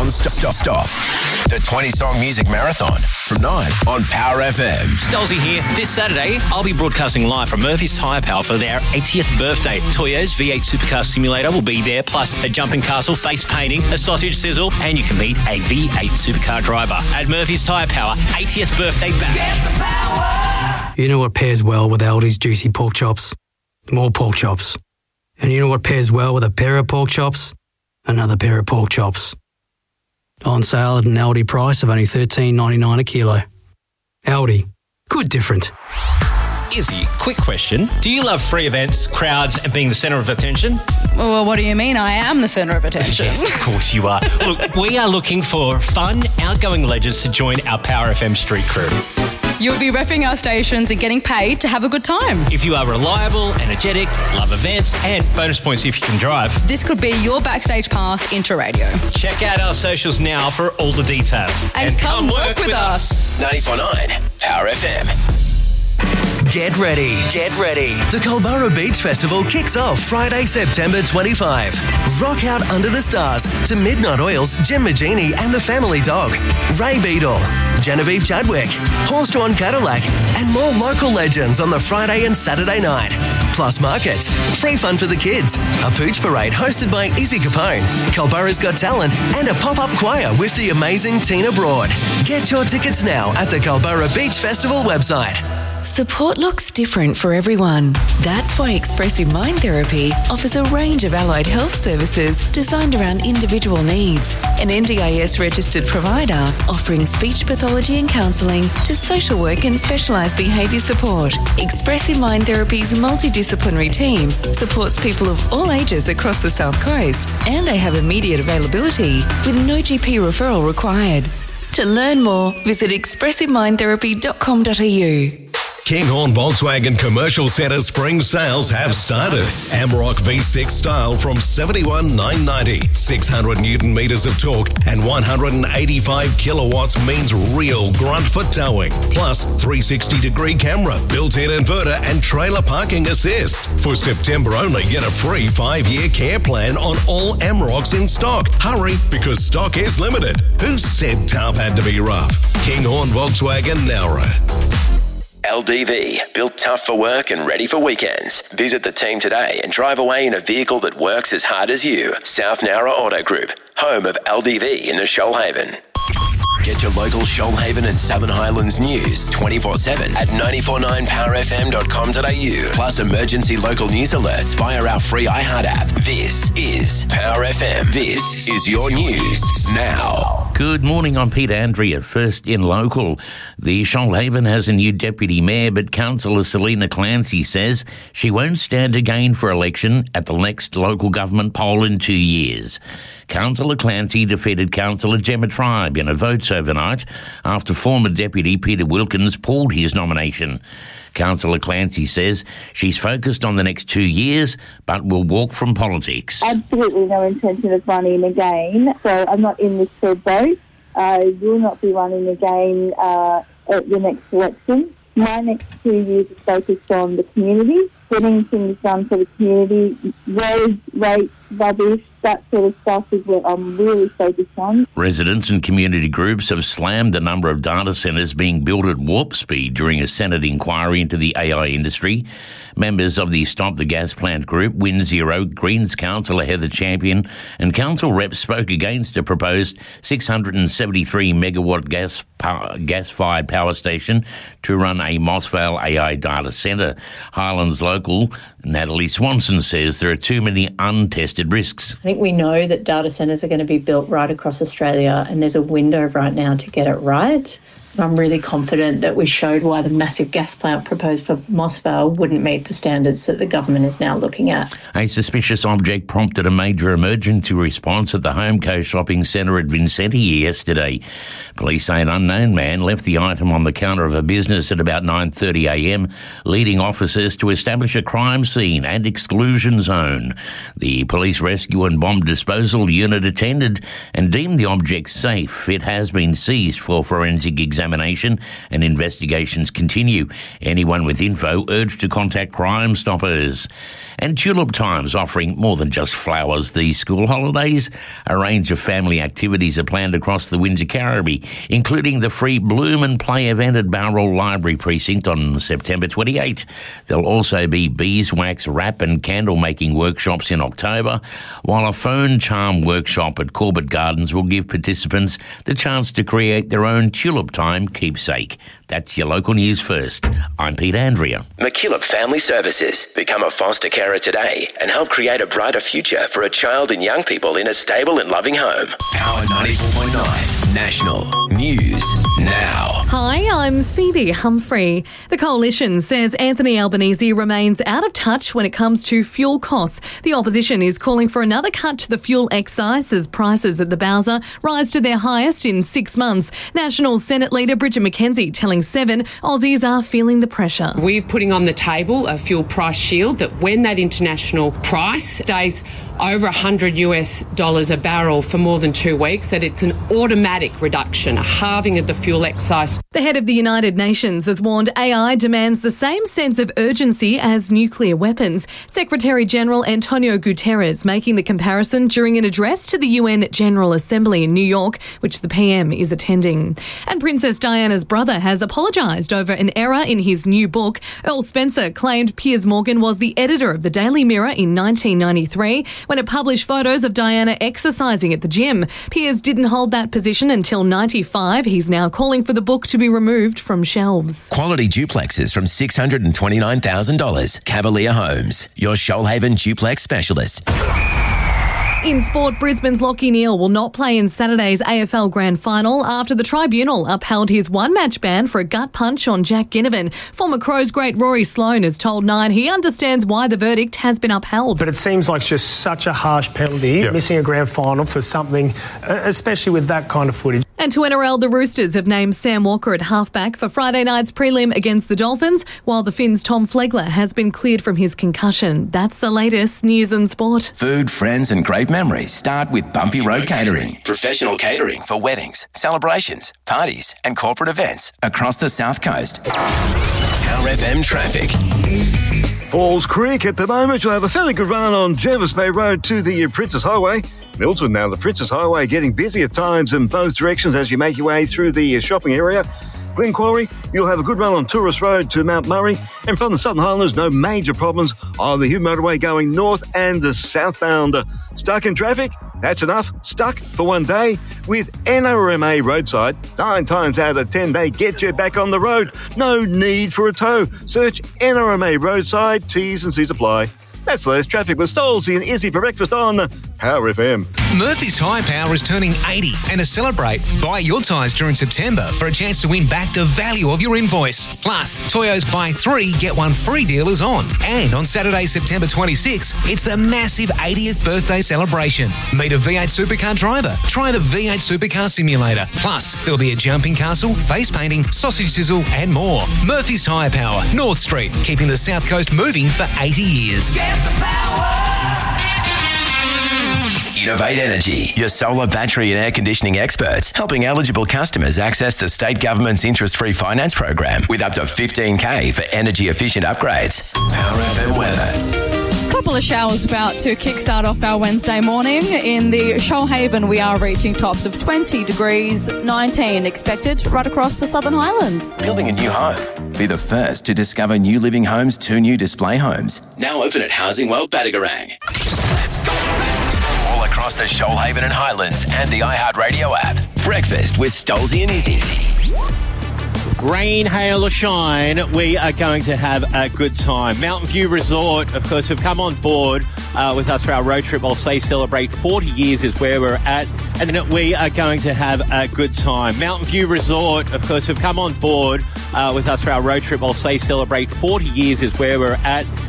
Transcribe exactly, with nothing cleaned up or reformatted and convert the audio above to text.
non-stop. Stop. The twenty-song music marathon from nine on Power F M. Stolzy here. This Saturday, I'll be broadcasting live from Murphy's Tyre Power for their eightieth birthday. Toyo's V eight Supercar Simulator will be there, plus a jumping castle, face painting, a sausage sizzle, and you can meet a V eight Supercar driver at Murphy's Tyre Power. eightieth birthday bash. Get the power! You know what pairs well with Aldi's juicy pork chops? More pork chops. And you know what pairs well with a pair of pork chops? Another pair of pork chops. On sale at an Aldi price of only thirteen ninety-nine a kilo. Aldi. Good different. Izzy, quick question. Do you love free events, crowds, and being the centre of attention? Well, what do you mean? I am the centre of attention. Yes, of course you are. Look, we are looking for fun, outgoing legends to join our Power F M street crew. You'll be repping our stations and getting paid to have a good time. If you are reliable, energetic, love events, and bonus points if you can drive, this could be your backstage pass into radio. Check out our socials now for all the details. And, and come, come work, work with, with us. us. ninety-four point nine Power F M. Get ready, get ready. The Culburra Beach Festival kicks off Friday, September twenty-fifth. Rock out under the stars to Midnight Oil's Jim Magini and the Family Dog, Ray Beadle, Genevieve Chadwick, Horse-Drawn Cadillac, and more local legends on the Friday and Saturday night. Plus markets, free fun for the kids, a pooch parade hosted by Izzy Capone, Culburra's Got Talent, and a pop-up choir with the amazing Tina Broad. Get your tickets now at the Culburra Beach Festival website. Support looks different for everyone. That's why Expressive Mind Therapy offers a range of allied health services designed around individual needs. An N D I S registered provider offering speech pathology and counselling to social work and specialised behaviour support. Expressive Mind Therapy's multidisciplinary team supports people of all ages across the South Coast, and they have immediate availability with no G P referral required. To learn more, visit expressive mind therapy dot com dot a u. Kinghorn Volkswagen Commercial Centre spring sales have started. Amarok V six style from seventy-one thousand nine hundred ninety dollars. six hundred newton metres of torque and one hundred eighty-five kilowatts means real grunt for towing. Plus three hundred sixty degree camera, built-in inverter and trailer parking assist. For September only, get a free five-year care plan on all Amaroks in stock. Hurry, because stock is limited. Who said tough had to be rough? Kinghorn Volkswagen Nowra. L D V, built tough for work and ready for weekends. Visit the team today and drive away in a vehicle that works as hard as you. South Nowra Auto Group, home of L D V in the Shoalhaven. Get your local Shoalhaven and Southern Highlands news twenty-four seven at nine four nine power f m dot com dot a u. Plus emergency local news alerts via our free iHeart app. This is Power F M. This is your news now. Good morning, I'm Peter Andrea. First in local. The Shoalhaven has a new deputy mayor, but Councillor Selina Clancy says she won't stand again for election at the next local government poll in two years. Councillor Clancy defeated Councillor Gemma Tribe in a vote overnight after former Deputy Peter Wilkins pulled his nomination. Councillor Clancy says she's focused on the next two years but will walk from politics. Absolutely no intention of running again, so I'm not in this for a vote. I will not be running again uh, at the next election. My next two years is focused on the community, getting things done for the community, roads, rates, rubbish, that sort of stuff is what I'm really focused on. Residents and community groups have slammed the number of data centres being built at warp speed during a Senate inquiry into the A I industry. Members of the Stop the Gas Plant group, Win Zero, Greens councillor Heather Champion and council reps spoke against a proposed six hundred seventy-three megawatt gas power, gas-fired power station to run a Mossvale A I data centre. Highlands local Natalie Swanson says there are too many untested risks. I think we know that data centres are going to be built right across Australia, and there's a window right now to get it right. I'm really confident that we showed why the massive gas plant proposed for Mossvale wouldn't meet the standards that the government is now looking at. A suspicious object prompted a major emergency response at the Homeco shopping centre at Vincenti yesterday. Police say an unknown man left the item on the counter of a business at about nine thirty a m, leading officers to establish a crime scene and exclusion zone. The police rescue and bomb disposal unit attended and deemed the object safe. It has been seized for forensic examination examination and investigations continue. Anyone with info urged to contact Crime Stoppers. And Tulip Time's offering more than just flowers these school holidays. A range of family activities are planned across the Windsor Caribbee, including the free Bloom and Play event at Bowral Library Precinct on September twenty-eighth. There'll also be beeswax, wrap and candle making workshops in October, while a phone charm workshop at Corbett Gardens will give participants the chance to create their own Tulip Time keepsake. That's your local news first. I'm Pete Andrea. McKillop Family Services. Become a foster carer today and help create a brighter future for a child and young people in a stable and loving home. Power ninety-four point nine National News Now. Hi, I'm Phoebe Humphrey. The Coalition says Anthony Albanese remains out of touch when it comes to fuel costs. The opposition is calling for another cut to the fuel excise as prices at the Bowser rise to their highest in six months. National Senate Leader Bridget McKenzie telling Seven Aussies are feeling the pressure. We're putting on the table a fuel price shield that when that international price stays over one hundred US dollars a barrel for more than two weeks, that it's an automatic reduction, a halving of the fuel excise. The head of the United Nations has warned A I demands the same sense of urgency as nuclear weapons. Secretary-General Antonio Guterres making the comparison during an address to the U N General Assembly in New York, which the P M is attending. And Princess Diana's brother has apologised over an error in his new book. Earl Spencer claimed Piers Morgan was the editor of the Daily Mirror in nineteen ninety-three when it published photos of Diana exercising at the gym. Piers didn't hold that position until ninety-five. He's now calling for the book to be removed from shelves. Quality duplexes from six hundred twenty-nine thousand dollars. Cavalier Homes, your Shoalhaven duplex specialist. In sport, Brisbane's Lachie Neale will not play in Saturday's A F L Grand Final after the tribunal upheld his one-match ban for a gut punch on Jack Ginnivan. Former Crows great Rory Sloane has told Nine he understands why the verdict has been upheld. But it seems like just such a harsh penalty, yep. Missing a grand final for something, especially with that kind of footage. And to N R L, the Roosters have named Sam Walker at halfback for Friday night's prelim against the Dolphins, while the Finns' Tom Flegler has been cleared from his concussion. That's the latest news and sport. Food, friends and great memories start with Bumpy Road Catering. Professional catering for weddings, celebrations, parties and corporate events across the South Coast. Power F M traffic. Falls Creek at the moment. You'll have a fairly good run on Jervis Bay Road to the Princess Highway. Milton now, the Princess Highway getting busy at times in both directions as you make your way through the shopping area. Glen Quarry, you'll have a good run on Tourist Road to Mount Murray. And from the Southern Highlands, no major problems on the Hume Motorway going north and southbound. Stuck in traffic? That's enough. Stuck for one day with N R M A Roadside. Nine times out of ten, they get you back on the road. No need for a tow. Search N R M A Roadside. T's and C's apply. That's the latest traffic with Stolzy and Izzy for breakfast on Power F M. Murphy's Tyre Power is turning eighty, and to celebrate, buy your tyres during September for a chance to win back the value of your invoice. Plus, Toyo's buy three, get one free deal is on. And on Saturday, September twenty-sixth, it's the massive eightieth birthday celebration. Meet a V eight Supercar driver. Try the V eight Supercar Simulator. Plus, there'll be a jumping castle, face painting, sausage sizzle, and more. Murphy's Tyre Power, North Street, keeping the South Coast moving for eighty years. Innovate Energy, your solar, battery and air conditioning experts, helping eligible customers access the state government's interest-free finance program with up to fifteen K for energy-efficient upgrades. Power F M weather. Couple of showers about to kickstart off our Wednesday morning. In the Shoalhaven, we are reaching tops of twenty degrees, nineteen expected right across the Southern Highlands. Building a new home. Be the first to discover New Living Homes' two new display homes. Now open at Housing World Badagarang. Let's go! All across the Shoalhaven and Highlands and the iHeartRadio app. Breakfast with Stolzy and Izzy. Rain, hail or shine, we are going to have a good time. Mountain View Resort, of course, have come on board uh, with us for our road trip. I'll say celebrate forty years is where we're at, and we are going to have a good time. Mountain View Resort, of course, have come on board uh, with us for our road trip. I'll say celebrate forty years is where we're at.